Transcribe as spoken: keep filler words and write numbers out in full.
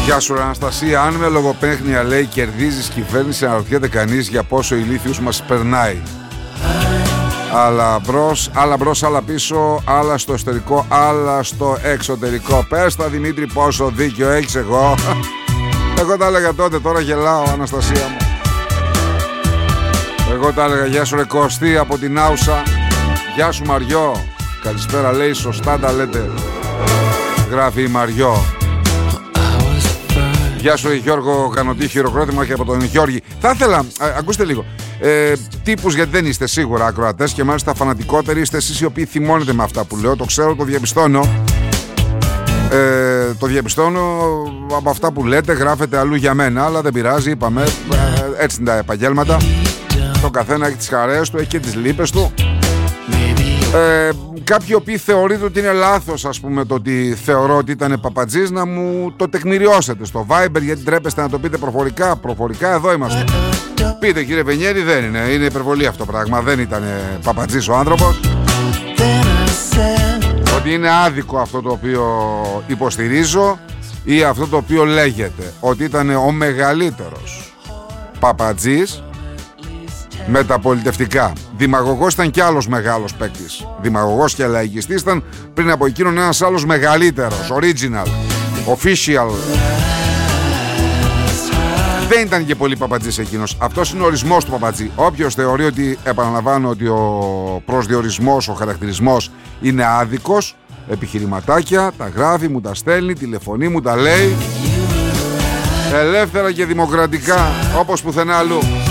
Γεια σου Αναστασία, αν με λογοπαίχνια λέει κερδίζεις κυβέρνηση, αναρωτιέται κανείς για πόσο ηλίθιους μας περνάει. Άλλα μπρος, άλλα μπρος, άλλα πίσω, άλλα στο εσωτερικό, άλλα στο εξωτερικό. Πες τα Δημήτρη πόσο δίκιο έχεις. Εγώ Εγώ τα έλεγα τότε, τώρα γελάω Αναστασία μου. Εγώ τα έλεγα. Γεια σου ρε Κωστή από την Άουσα. Γεια σου Μαριό. Καλησπέρα λέει, σωστά τα λέτε. Γράφει η Μαριό. Γεια σου Γιώργο Κανωτή, χειροκρότημα και από τον Γιώργη. Θα ήθελα, α, ακούστε λίγο ε, τύπους, γιατί δεν είστε σίγουρα ακροατές και μάλιστα φανατικότεροι είστε εσείς οι οποίοι θυμώνετε με αυτά που λέω. Το ξέρω, το διαπιστώνω. ε, Το διαπιστώνω από αυτά που λέτε. Γράφετε αλλού για μένα, αλλά δεν πειράζει, είπαμε, ε, έτσι είναι τα επαγγέλματα. Το καθένα έχει τις χαρές του, έχει και τις λύπες του. Ε, κάποιοι οποίοι θεωρείτε ότι είναι λάθος, ας πούμε, το ότι θεωρώ ότι ήταν παπατζής, να μου το τεκμηριώσετε στο Viber, γιατί τρέπεστε να το πείτε προφορικά. Προφορικά εδώ είμαστε. Πείτε κύριε Βενιέρη, δεν είναι, είναι υπερβολή αυτό το πράγμα. Δεν ήταν παπατζής ο άνθρωπος. Ότι είναι άδικο αυτό το οποίο υποστηρίζω ή αυτό το οποίο λέγεται, ότι ήταν ο μεγαλύτερος παπατζής με τα πολιτευτικά. Δημαγωγός ήταν κι άλλος μεγάλος παίκτης. Δημαγωγός και λαϊκιστής ήταν πριν από εκείνον ένας άλλος μεγαλύτερος. Original, official. Δεν ήταν και πολύ παπατζής εκείνος. Αυτός είναι ο ορισμός του παπατζή. Όποιος θεωρεί ότι, επαναλαμβάνω, ότι ο προσδιορισμός, ο χαρακτηρισμός είναι άδικος, επιχειρηματάκια, τα γράφει, μου τα στέλνει, τηλεφωνεί, μου τα λέει ελεύθερα και δημοκρατικά, όπως πουθενά αλλού.